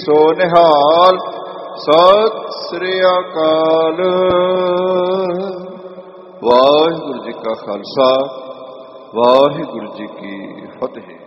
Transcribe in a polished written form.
ਸੋ ਨਿਹਾਲ। ਸਤਿ ਸ੍ਰੀ ਅਕਾਲ। ਵਾਹਿਗੁਰੂ ਜੀ ਕਾ ਖਾਲਸਾ, ਵਾਹਿਗੁਰੂ ਜੀ ਕੀ ਫਤਿਹ।